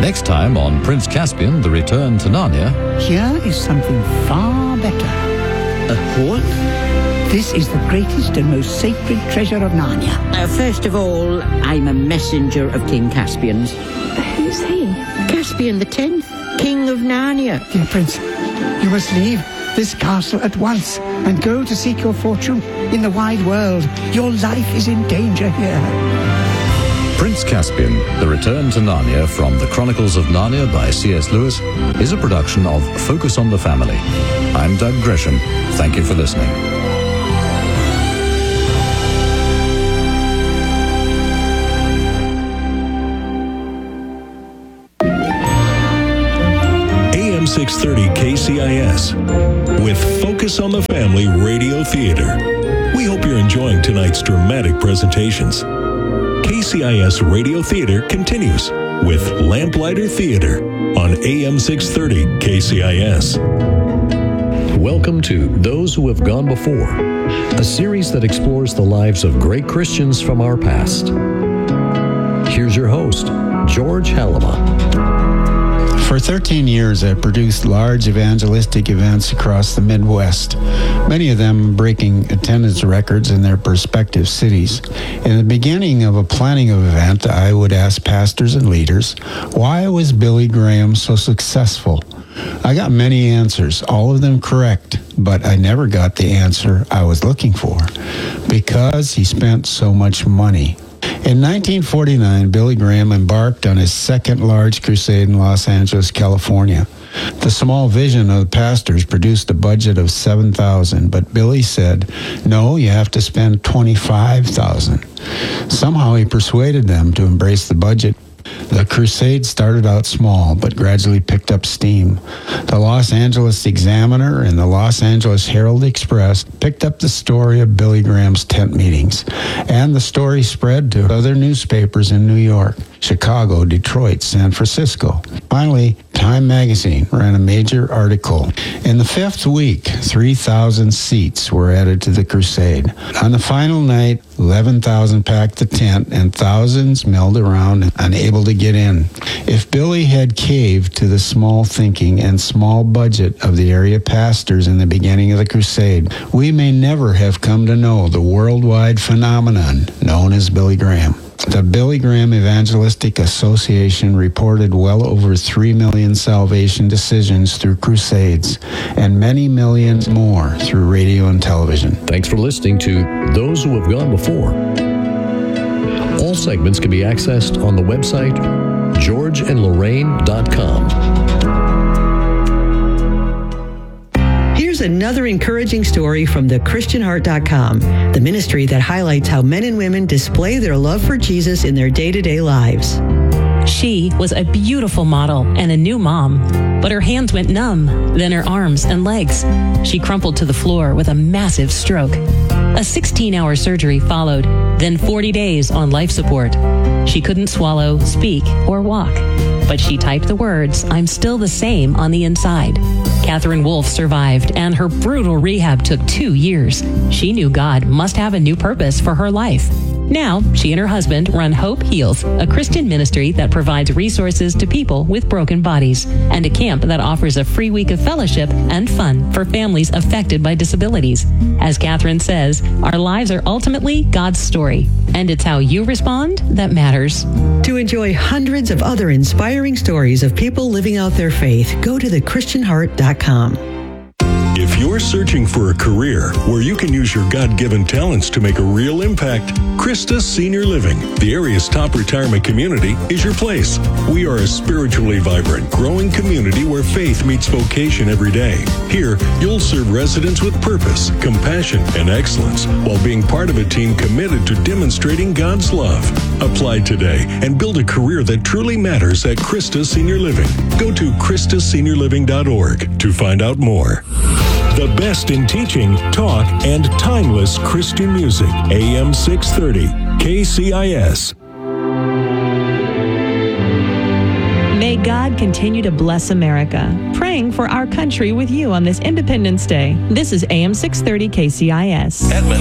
Next time on Prince Caspian, The Return to Narnia. Here is something far better. A hall? This is the greatest and most sacred treasure of Narnia. First of all, I'm a messenger of King Caspian. Who's he? Caspian the 10th, King of Narnia. Dear Prince, you must leave this castle at once and go to seek your fortune in the wide world. Your life is in danger here. Prince Caspian, The Return to Narnia from The Chronicles of Narnia by C.S. Lewis is a production of Focus on the Family. I'm Doug Gresham. Thank you for listening. AM 630 KCIS with Focus on the Family Radio Theater. We hope you're enjoying tonight's dramatic presentations. KCIS Radio Theater continues with Lamplighter Theater on AM 630 KCIS. Welcome to Those Who Have Gone Before, a series that explores the lives of great Christians from our past. Here's your host, George Halama. For 13 years, I produced large evangelistic events across the Midwest, many of them breaking attendance records in their respective cities. In the beginning of a planning event, I would ask pastors and leaders, why was Billy Graham so successful? I got many answers, all of them correct, but I never got the answer I was looking for, because he spent so much money. In 1949, Billy Graham embarked on his second large crusade in Los Angeles, California. The small vision of the pastors produced a budget of $7,000, but Billy said, no, you have to spend $25,000. Somehow he persuaded them to embrace the budget. The crusade started out small, but gradually picked up steam. The Los Angeles Examiner and the Los Angeles Herald Express picked up the story of Billy Graham's tent meetings, and the story spread to other newspapers in New York, Chicago, Detroit, San Francisco. Finally, Time magazine ran a major article. In the fifth week, 3,000 seats were added to the crusade. On the final night, 11,000 packed the tent and thousands milled around, unable to get in. If Billy had caved to the small thinking and small budget of the area pastors in the beginning of the crusade, we may never have come to know the worldwide phenomenon known as Billy Graham. The Billy Graham Evangelistic Association reported well over 3 million salvation decisions through crusades and many millions more through radio and television. Thanks for listening to Those Who Have Gone Before. All segments can be accessed on the website georgeandlorraine.com. Here's another encouraging story from thechristianheart.com, the ministry that highlights how men and women display their love for Jesus in their day-to-day lives. She was a beautiful model and a new mom, but her hands went numb, then her arms and legs. She crumpled to the floor with a massive stroke. A 16-hour surgery followed, then 40 days on life support. She couldn't swallow, speak, or walk, but she typed the words, "I'm still the same" on the inside. Catherine Wolfe survived, and her brutal rehab took 2 years. She knew God must have a new purpose for her life. Now, she and her husband run Hope Heals, a Christian ministry that provides resources to people with broken bodies, and a camp that offers a free week of fellowship and fun for families affected by disabilities. As Catherine says, our lives are ultimately God's story, and it's how you respond that matters. To enjoy hundreds of other inspiring stories of people living out their faith, go to thechristianheart.com. If you're searching for a career where you can use your God-given talents to make a real impact, Christus Senior Living, the area's top retirement community, is your place. We are a spiritually vibrant, growing community where faith meets vocation every day. Here, you'll serve residents with purpose, compassion, and excellence while being part of a team committed to demonstrating God's love. Apply today and build a career that truly matters at Christus Senior Living. Go to ChristusSeniorLiving.org to find out more. The best in teaching, talk, and timeless Christian music. AM 630, KCIS. May God continue to bless America. Praying for our country with you on this Independence Day. This is AM 630 KCIS. Edmund